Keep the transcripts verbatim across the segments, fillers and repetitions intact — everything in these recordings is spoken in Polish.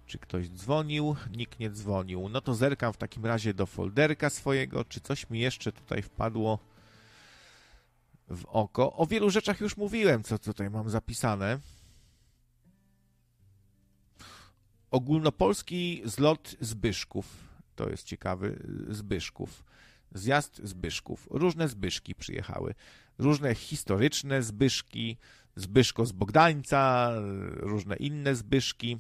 Czy ktoś dzwonił? Nikt nie dzwonił. No to zerkam w takim razie do folderka swojego, czy coś mi jeszcze tutaj wpadło w oko. O wielu rzeczach już mówiłem, co tutaj mam zapisane. Ogólnopolski zlot Zbyszków. To jest ciekawy. Zbyszków. Zjazd Zbyszków. Różne Zbyszki przyjechały. Różne historyczne Zbyszki. Zbyszko z Bogdańca. Różne inne Zbyszki.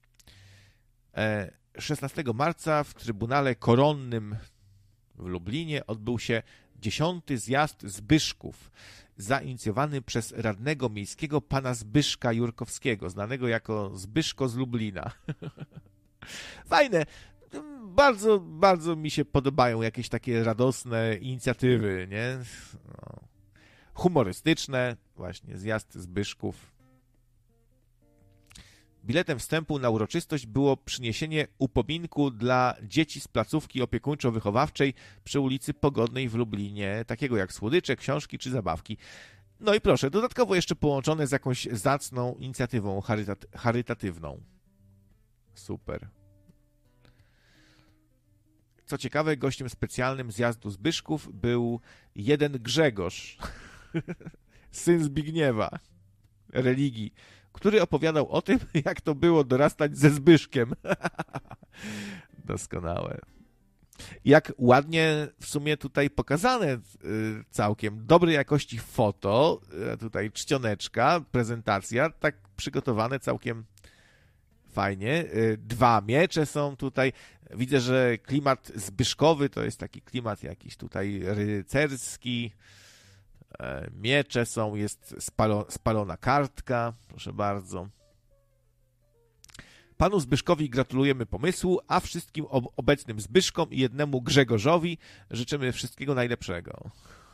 szesnastego marca w Trybunale Koronnym w Lublinie odbył się dziesiąty zjazd Zbyszków, zainicjowany przez radnego miejskiego pana Zbyszka Jurkowskiego, znanego jako Zbyszko z Lublina. Fajne. Bardzo, bardzo mi się podobają jakieś takie radosne inicjatywy, nie? No. Humorystyczne, właśnie, zjazd Zbyszków. Biletem wstępu na uroczystość było przyniesienie upominku dla dzieci z placówki opiekuńczo-wychowawczej przy ulicy Pogodnej w Lublinie, takiego jak słodycze, książki czy zabawki. No i proszę, dodatkowo jeszcze połączone z jakąś zacną inicjatywą charytat- charytatywną. Super. Co ciekawe, gościem specjalnym zjazdu Zbyszków był jeden Grzegorz, syn Zbigniewa, religii, który opowiadał o tym, jak to było dorastać ze Zbyszkiem. Doskonałe. Jak ładnie w sumie tutaj pokazane całkiem dobrej jakości foto, tutaj czcioneczka, prezentacja, tak przygotowane całkiem fajnie. Dwa miecze są tutaj. Widzę, że klimat zbyszkowy to jest taki klimat jakiś tutaj rycerski. Miecze są, jest spalo, spalona kartka, proszę bardzo. Panu Zbyszkowi gratulujemy pomysłu, a wszystkim ob- obecnym Zbyszkom i jednemu Grzegorzowi życzymy wszystkiego najlepszego.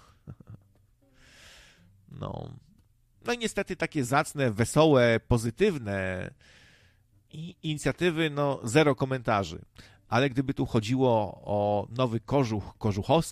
No. No i niestety takie zacne, wesołe, pozytywne i inicjatywy, no zero komentarzy. Ale gdyby tu chodziło o nowy kożuch kożuchowski,